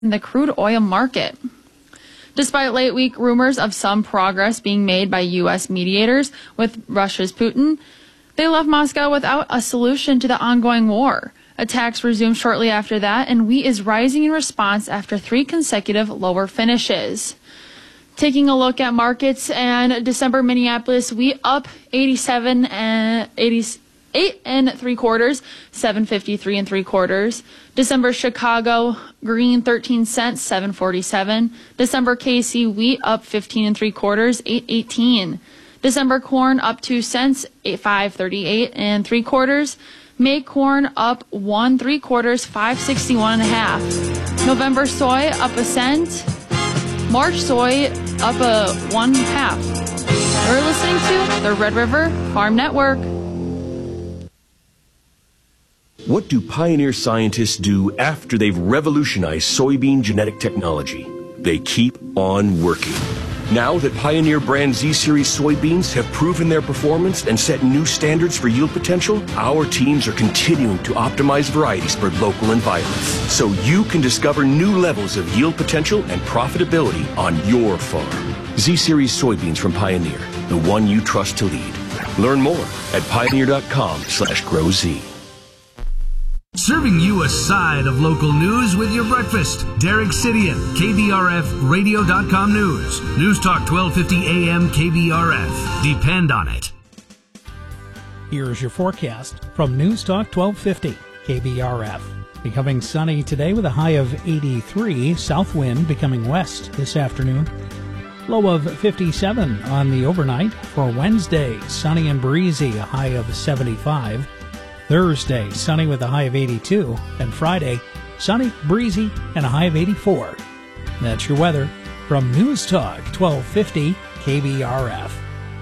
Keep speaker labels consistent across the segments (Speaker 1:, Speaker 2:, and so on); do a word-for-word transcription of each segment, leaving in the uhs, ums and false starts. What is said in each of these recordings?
Speaker 1: in the crude oil market. Despite late week rumors of some progress being made by U S mediators with Russia's Putin, they left Moscow without a solution to the ongoing war. Attacks resumed shortly after that, and wheat is rising in response after three consecutive lower finishes. Taking a look at markets, and December Minneapolis wheat up eighty-seven and eighty-eight and three quarters, seven fifty-three and three quarters. December Chicago green thirteen cents, seven forty-seven. December K C wheat up fifteen and three quarters, eight eighteen. December corn up two cents, five thirty-eight and three quarters. May corn up one three quarters, five sixty-one and a half. November soy up a cent. March soy up a one half. You're listening to the Red River Farm Network.
Speaker 2: What do Pioneer scientists do after they've revolutionized soybean genetic technology? They keep on working. Now that Pioneer brand Z-Series soybeans have proven their performance and set new standards for yield potential, our teams are continuing to optimize varieties for local environments, so you can discover new levels of yield potential and profitability on your farm. Z-Series soybeans from Pioneer, the one you trust to lead. Learn more at pioneer.com slash growz.
Speaker 3: Serving you a side of local news with your breakfast. Derek Sidian, K B R F radio dot com News. News Talk twelve fifty A M K B R F. Depend on it.
Speaker 4: Here's your forecast from News Talk twelve fifty K B R F. Becoming sunny today with a high of eighty-three. South wind becoming west this afternoon. Low of fifty-seven on the overnight. For Wednesday, sunny and breezy, a high of seventy-five. Thursday, sunny with a high of eighty-two, and Friday, sunny, breezy, and a high of eighty-four. That's your weather from News Talk twelve fifty K B R F.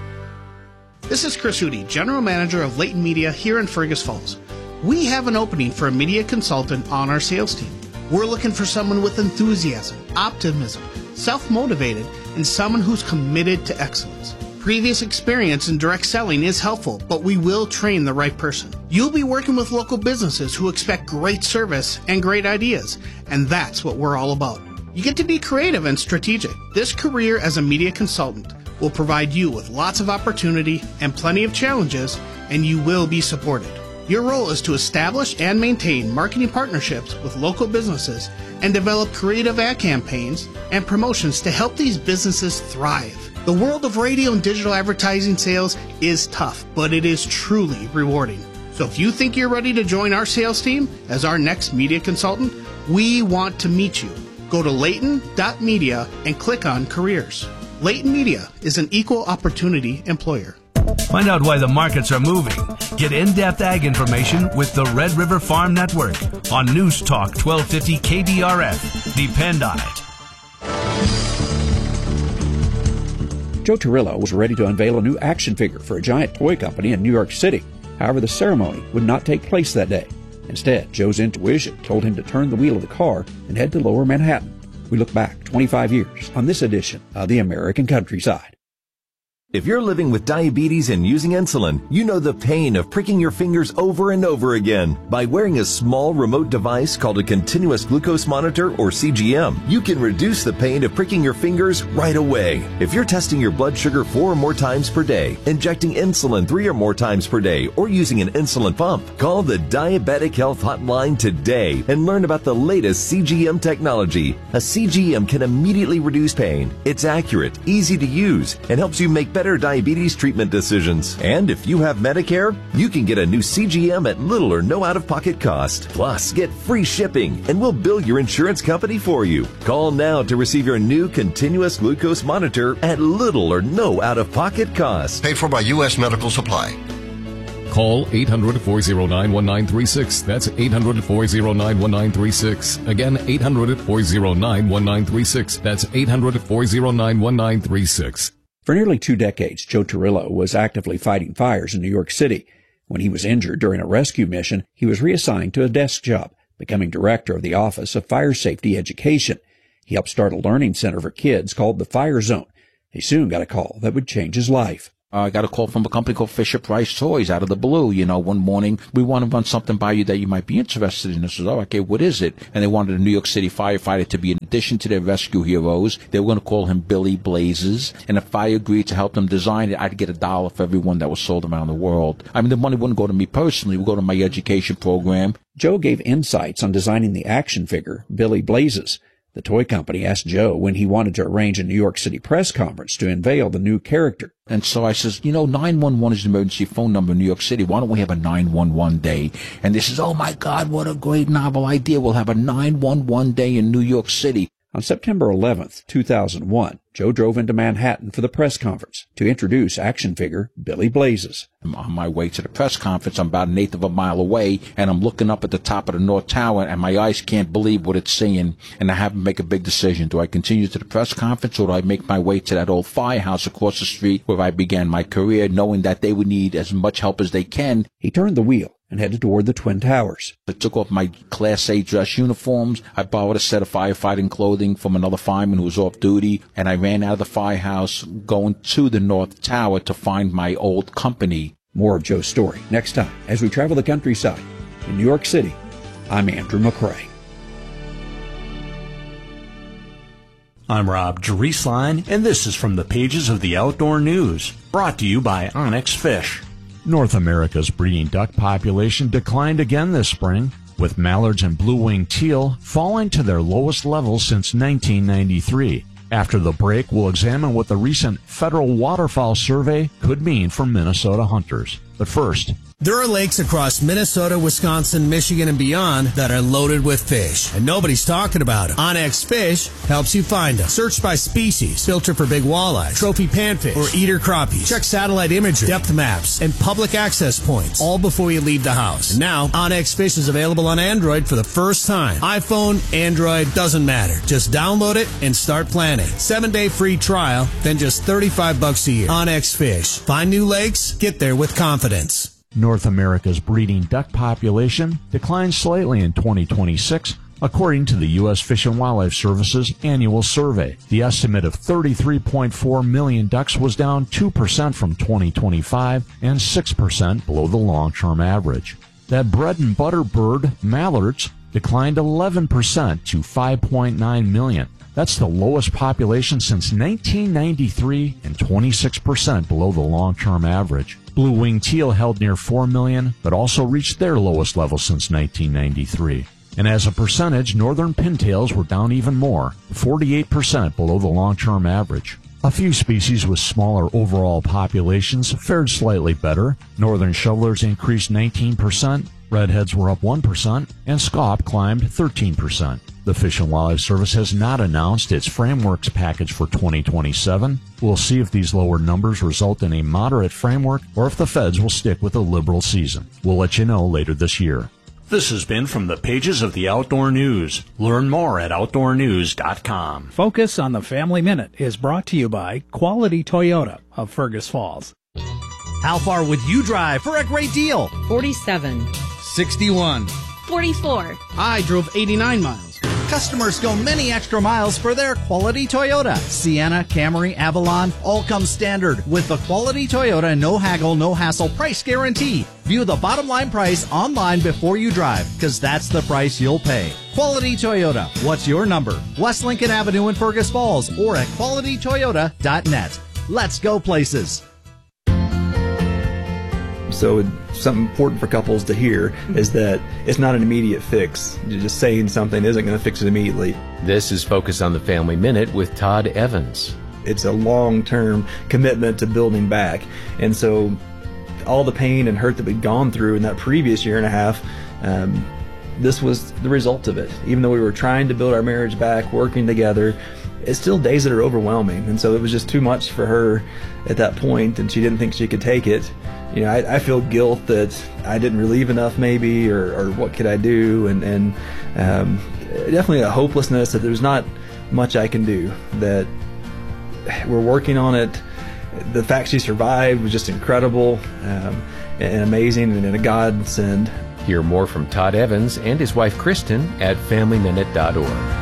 Speaker 5: This is Chris Hootie, General Manager of Leighton Media here in Fergus Falls. We have an opening for a media consultant on our sales team. We're looking for someone with enthusiasm, optimism, self-motivated, and someone who's committed to excellence. Previous experience in direct selling is helpful, but we will train the right person. You'll be working with local businesses who expect great service and great ideas, and that's what we're all about. You get to be creative and strategic. This career as a media consultant will provide you with lots of opportunity and plenty of challenges, and you will be supported. Your role is to establish and maintain marketing partnerships with local businesses and develop creative ad campaigns and promotions to help these businesses thrive. The world of radio and digital advertising sales is tough, but it is truly rewarding. So if you think you're ready to join our sales team as our next media consultant, we want to meet you. Go to Leighton dot media and click on Careers. Leighton Media is an equal opportunity employer.
Speaker 3: Find out why the markets are moving. Get in-depth ag information with the Red River Farm Network on News Talk twelve fifty K B R F. Depend on it.
Speaker 6: Joe Torrillo was ready to unveil a new action figure for a giant toy company in New York City. However, the ceremony would not take place that day. Instead, Joe's intuition told him to turn the wheel of the car and head to Lower Manhattan. We look back twenty-five years on this edition of the American Countryside.
Speaker 7: If you're living with diabetes and using insulin, you know the pain of pricking your fingers over and over again. By wearing a small remote device called a continuous glucose monitor, or C G M, you can reduce the pain of pricking your fingers right away. If you're testing your blood sugar four or more times per day, injecting insulin three or more times per day, or using an insulin pump, call the Diabetic Health Hotline today and learn about the latest C G M technology. A C G M can immediately reduce pain. It's accurate, easy to use, and helps you make better better diabetes treatment decisions. And if you have Medicare, you can get a new C G M at little or no out-of-pocket cost. Plus, get free shipping, and we'll bill your insurance company for you. Call now to receive your new continuous glucose monitor at little or no out-of-pocket cost.
Speaker 8: Paid for by U S Medical Supply.
Speaker 9: Call eight hundred, four oh nine, one nine three six. That's eight hundred, four oh nine, one nine three six. Again, eight hundred, four oh nine, one nine three six. That's eight hundred, four oh nine, one nine three six.
Speaker 6: For nearly two decades, Joe Torrillo was actively fighting fires in New York City. When he was injured during a rescue mission, he was reassigned to a desk job, becoming director of the Office of Fire Safety Education. He helped start a learning center for kids called the Fire Zone. He soon got a call that would change his life. Uh, I got a call from a company called Fisher Price Toys out of the blue. You know, one morning, we want to run something by you that you might be interested in. I said, oh, okay, what is it? And they wanted a New York City firefighter to be in addition to their rescue heroes. They were going to call him Billy Blazes. And if I agreed to help them design it, I'd get a dollar for every one that was sold around the world. I mean, the money wouldn't go to me personally. It would go to my education program. Joe gave insights on designing the action figure, Billy Blazes. The toy company asked Joe when he wanted to arrange a New York City press conference to unveil the new character. And so I says, you know, nine one one is the emergency phone number in New York City. Why don't we have a nine one one day? And they says, oh, my God, what a great novel idea. We'll have a nine one one day in New York City. On September eleventh, two thousand one, Joe drove into Manhattan for the press conference to introduce action figure Billy Blazes. I'm on my way to the press conference. I'm about an eighth of a mile away, and I'm looking up at the top of the North Tower, and my eyes can't believe what it's seeing, and I have to make a big decision. Do I continue to the press conference, or do I make my way to that old firehouse across the street where I began my career, knowing that they would need as much help as they can? He turned the wheel and headed toward the Twin Towers. I took off my Class A dress uniforms. I borrowed a set of firefighting clothing from another fireman who was off duty, and I ran out of the firehouse going to the North Tower to find my old company. More of Joe's story next time as we travel the countryside. In New York City, I'm Andrew McCrae.
Speaker 10: I'm Rob Drieslein, and this is from the pages of the Outdoor News, brought to you by Onyx Fish. North America's breeding duck population declined again this spring, with mallards and blue-winged teal falling to their lowest levels since nineteen ninety-three. After the break, we'll examine what the recent Federal Waterfowl Survey could mean for Minnesota hunters. But first,
Speaker 11: there are lakes across Minnesota, Wisconsin, Michigan, and beyond that are loaded with fish, and nobody's talking about them. Onyx Fish helps you find them. Search by species, filter for big walleyes, trophy panfish, or eater crappies. Check satellite imagery, depth maps, and public access points, all before you leave the house. And now, Onyx Fish is available on Android for the first time. iPhone, Android, doesn't matter. Just download it and start planning. Seven-day free trial, then just thirty-five bucks a year. Onyx Fish. Find new lakes, get there with confidence.
Speaker 10: North America's breeding duck population declined slightly in twenty twenty-six, according to the U S Fish and Wildlife Service's annual survey. The estimate of thirty-three point four million ducks was down two percent from twenty twenty-five and six percent below the long-term average. That bread and butter bird, mallards, declined eleven percent to five point nine million. That's the lowest population since nineteen ninety-three and twenty-six percent below the long-term average. Blue-winged teal held near four million, but also reached their lowest level since nineteen ninety-three. And as a percentage, northern pintails were down even more, forty-eight percent below the long-term average. A few species with smaller overall populations fared slightly better. Northern shovelers increased nineteen percent, redheads were up one percent, and scaup climbed thirteen percent. The Fish and Wildlife Service has not announced its frameworks package for twenty twenty-seven. We'll see if these lower numbers result in a moderate framework or if the feds will stick with a liberal season. We'll let you know later this year. This has been from the pages of the Outdoor News. Learn more at outdoor news dot com.
Speaker 4: Focus on the Family Minute is brought to you by Quality Toyota of Fergus Falls.
Speaker 12: How far would you drive for a great deal?
Speaker 13: forty-seven.
Speaker 12: sixty-one.
Speaker 13: forty-four.
Speaker 5: I drove eighty-nine miles.
Speaker 12: Customers go many extra miles for their Quality Toyota. Sienna, Camry, Avalon, all come standard with the Quality Toyota no haggle, no hassle price guarantee. View the bottom line price online before you drive, because that's the price you'll pay. Quality Toyota. What's your number? West Lincoln Avenue in Fergus Falls or at quality toyota dot net. Let's go places.
Speaker 14: So something important for couples to hear is that it's not an immediate fix. Just saying something isn't going to fix it immediately.
Speaker 15: This is Focus on the Family Minute with Todd Evans.
Speaker 14: It's a long-term commitment to building back. And so all the pain and hurt that we'd gone through in that previous year and a half, um, this was the result of it. Even though we were trying to build our marriage back, working together, it's still days that are overwhelming. And so it was just too much for her at that point, and she didn't think she could take it. You know, I, I feel guilt that I didn't relieve enough maybe, or, or what could I do, and, and um, definitely a hopelessness that there's not much I can do, that we're working on it. The fact she survived was just incredible um, and amazing and a godsend.
Speaker 15: Hear more from Todd Evans and his wife Kristen at family minute dot org.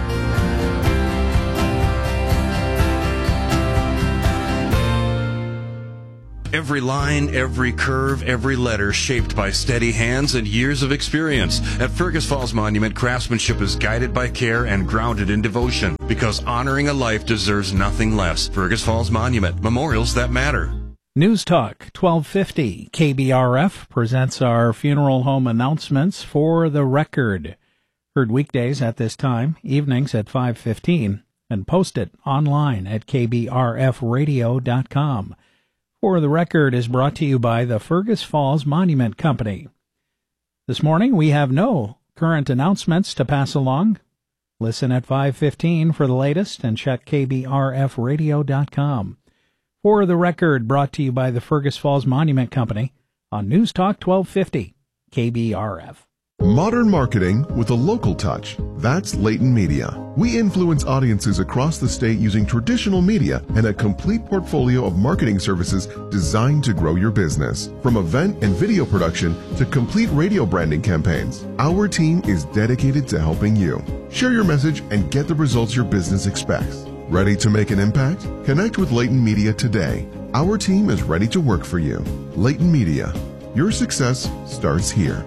Speaker 16: Every line, every curve, every letter shaped by steady hands and years of experience. At Fergus Falls Monument, craftsmanship is guided by care and grounded in devotion, because honoring a life deserves nothing less. Fergus Falls Monument, memorials that matter.
Speaker 4: News Talk twelve fifty K B R F presents our funeral home announcements for the record. Heard weekdays at this time, evenings at five fifteen, and posted online at k b r f radio dot com. For the Record is brought to you by the Fergus Falls Monument Company. This morning we have no current announcements to pass along. Listen at five fifteen for the latest and check k b r f radio dot com. For the Record, brought to you by the Fergus Falls Monument Company on News Talk twelve fifty K B R F.
Speaker 17: Modern marketing with a local touch. That's Leighton Media. We influence audiences across the state using traditional media and a complete portfolio of marketing services designed to grow your business. From event and video production to complete radio branding campaigns, our team is dedicated to helping you. Share your message and get the results your business expects. Ready to make an impact? Connect with Leighton Media today. Our team is ready to work for you. Leighton Media. Your success starts here.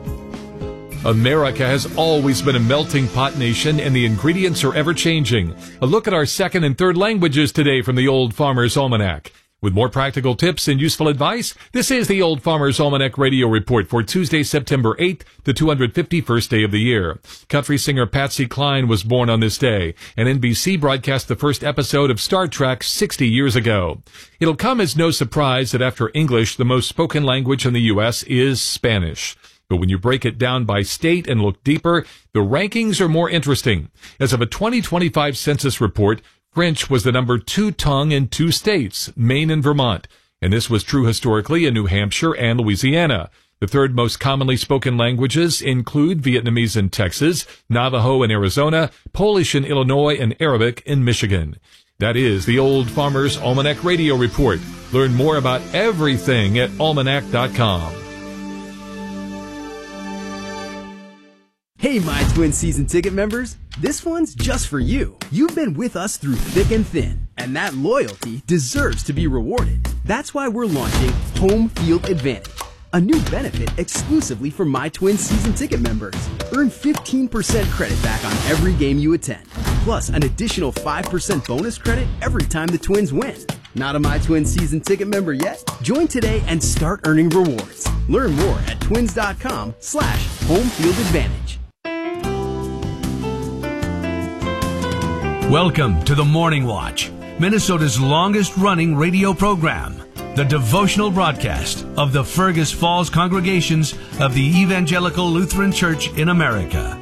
Speaker 18: America has always been a melting pot nation, and the ingredients are ever-changing. A look at our second and third languages today from the Old Farmer's Almanac. With more practical tips and useful advice, this is the Old Farmer's Almanac Radio Report for Tuesday, September eighth, the two hundred fifty-first day of the year. Country singer Patsy Cline was born on this day, and N B C broadcast the first episode of Star Trek sixty years ago. It'll come as no surprise that after English, the most spoken language in the U S is Spanish. But when you break it down by state and look deeper, the rankings are more interesting. As of a twenty twenty-five census report, French was the number two tongue in two states, Maine and Vermont. And this was true historically in New Hampshire and Louisiana. The third most commonly spoken languages include Vietnamese in Texas, Navajo in Arizona, Polish in Illinois, and Arabic in Michigan. That is the Old Farmer's Almanac Radio Report. Learn more about everything at almanac dot com.
Speaker 19: Hey, My Twin season ticket members, this one's just for you. You've been with us through thick and thin, and that loyalty deserves to be rewarded. That's why we're launching Home Field Advantage, a new benefit exclusively for My Twin season ticket members. Earn fifteen percent credit back on every game you attend, plus an additional five percent bonus credit every time the Twins win. Not a My Twin season ticket member yet? Join today and start earning rewards. Learn more at twins dot com slash home field advantage.
Speaker 3: Welcome to the Morning Watch, Minnesota's longest-running radio program, the devotional broadcast of the Fergus Falls congregations of the Evangelical Lutheran Church in America.